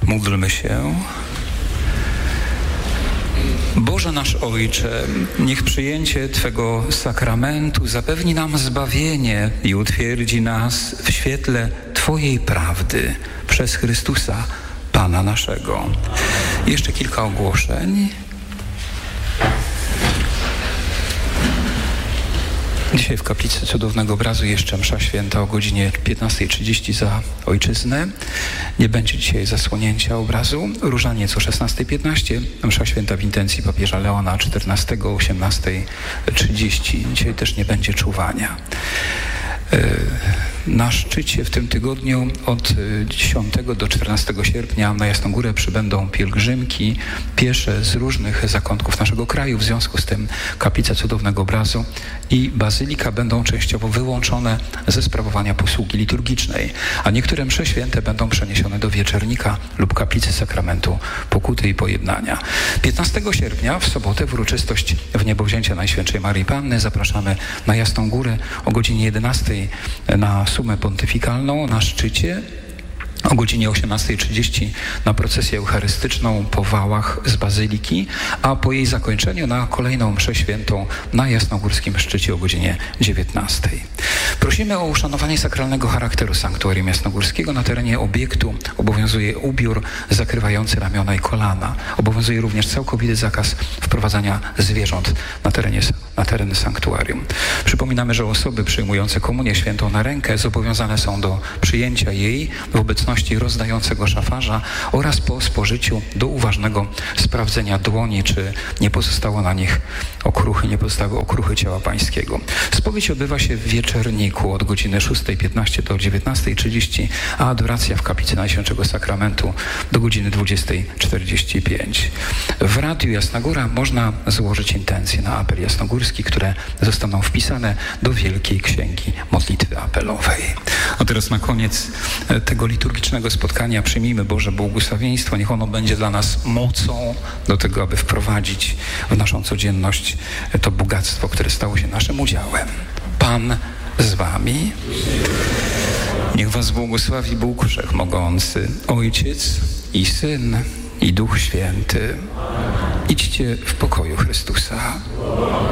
Módlmy się. Boże nasz Ojcze, niech przyjęcie Twego sakramentu zapewni nam zbawienie i utwierdzi nas w świetle Twojej prawdy przez Chrystusa, Pana naszego. Jeszcze kilka ogłoszeń. Dzisiaj w kaplicy Cudownego Obrazu jeszcze msza święta o godzinie 15:30 za ojczyznę. Nie będzie dzisiaj zasłonięcia obrazu. Różaniec o 16:15. Msza święta w intencji papieża Leona XIV o 18:30. Dzisiaj też nie będzie czuwania. Na szczycie w tym tygodniu od 10 do 14 sierpnia na Jasną Górę przybędą pielgrzymki piesze z różnych zakątków naszego kraju. W związku z tym kaplica Cudownego Obrazu i bazylika będą częściowo wyłączone ze sprawowania posługi liturgicznej, a niektóre msze święte będą przeniesione do Wieczernika lub kaplicy Sakramentu Pokuty i Pojednania. 15 sierpnia w sobotę w uroczystość wniebowzięcia Najświętszej Maryi Panny zapraszamy na Jasną Górę o godzinie 11 na sumę pontyfikalną na szczycie. O godzinie 18:30 na procesję eucharystyczną po wałach z bazyliki, a po jej zakończeniu na kolejną mszę świętą na jasnogórskim szczycie o godzinie 19:00. Prosimy o uszanowanie sakralnego charakteru sanktuarium jasnogórskiego. Na terenie obiektu obowiązuje ubiór zakrywający ramiona i kolana. Obowiązuje również całkowity zakaz wprowadzania zwierząt na teren sanktuarium. Przypominamy, że osoby przyjmujące komunię świętą na rękę zobowiązane są do przyjęcia jej w obecności rozdającego szafarza oraz po spożyciu do uważnego sprawdzenia dłoni, czy nie pozostało na nich nie pozostały okruchy ciała pańskiego. Spowiedź odbywa się w Wieczerniku od godziny 6:15 do 19:30, a adoracja w kaplicy Najświętszego Sakramentu do godziny 20:45. W Radiu Jasna Góra można złożyć intencje na apel jasnogórski, które zostaną wpisane do Wielkiej Księgi Modlitwy Apelowej. A teraz na koniec tego liturgicznego spotkania przyjmijmy Boże błogosławieństwo. Niech ono będzie dla nas mocą do tego, aby wprowadzić w naszą codzienność to bogactwo, które stało się naszym udziałem. Pan z wami. Niech was błogosławi Bóg Wszechmogący, Ojciec i Syn i Duch Święty. Idźcie w pokoju Chrystusa.